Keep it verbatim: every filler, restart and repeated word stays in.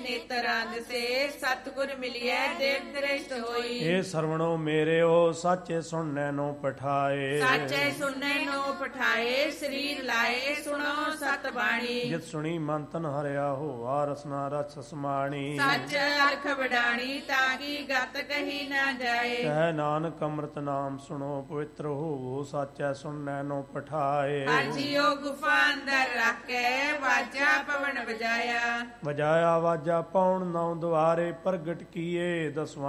ਨੇਤਰਾਂ ਦਿਸੇ ਸਤਿਗੁਰ ਮਿਲਿਐ ਦੇਵ ਦ੍ਰਿਸ਼ਟ ਹੋਈ। ਇਹ ਸਰਵਣੋ ਮੇਰਿਓ ਸਾਚੇ ਸੁਣਨੇ ਨੂੰ ਪਠਾਏ ਸਾਚੇ ਸੁਣਨੇ ਨੂੰ ਪਠਾਏ ਸਰੀਰ ਲਾਏ ਸੁਣੋ ਸਤ ਬਾਣੀ। ਜਿਤ ਸੁਣੀ ਮਨ ਤਨ ਹਰਿਆ ਹੋਆ ਰਸਨਾ ਰਸ ਸਮਾਣੀ। ਸੱਚ ਅਰਖ ਵਡਾਣੀ ਤਾਂ ਕੀ ਗਤ ਕਹੀ ਨਾ ਜਾਏ। ਕਹਿ ਨਾਨਕ ਅੰਮ੍ਰਿਤ ਨਾਮ ਸੁਣੋ ਪਵਿੱਤਰ ਹੋਵੋ ਸਾਚੈ ਸੁਣਨੇ ਨੂੰ ਪਠਾਏ। ਹਾਜੀਓ ਗੁਫਾ ਅੰਦਰ ਰੱਖ ਕੇ ਵਾਜਾ ਪਵਨ ਵਜਾਇਆ। ਵਜਾਇਆ ਵਾਜਾ ਪੌਣ ਨੌ ਦੁਆਰੇ ਪ੍ਰਗਟ ਕੀਏ ਦਸਵਾਂ